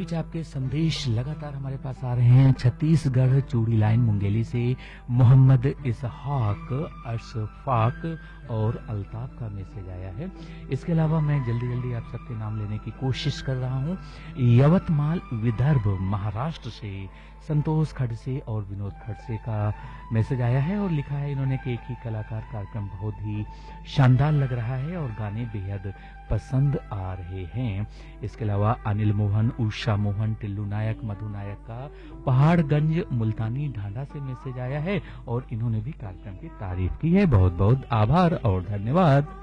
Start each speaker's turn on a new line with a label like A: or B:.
A: बीच आपके संदेश लगातार हमारे पास आ रहे हैं। छत्तीसगढ़ चूड़ी लाइन मुंगेली से मोहम्मद इसहाक, अशफाक और अल्ताफ का मैसेज आया है। इसके अलावा मैं जल्दी जल्दी आप सबके नाम लेने की कोशिश कर रहा हूँ। यवतमाल विदर्भ महाराष्ट्र से संतोष खड़से और विनोद खड़से का मैसेज आया है और लिखा है इन्होंने कि एक ही कलाकार कार्यक्रम बहुत ही शानदार लग रहा है और गाने बेहद पसंद आ रहे हैं। इसके अलावा अनिल मोहन, उषा मोहन, टिल्लू नायक, मधु नायक का पहाड़गंज मुल्तानी ढांढा से मैसेज आया है और इन्होंने भी कार्यक्रम की तारीफ की है। बहुत बहुत आभार और धन्यवाद।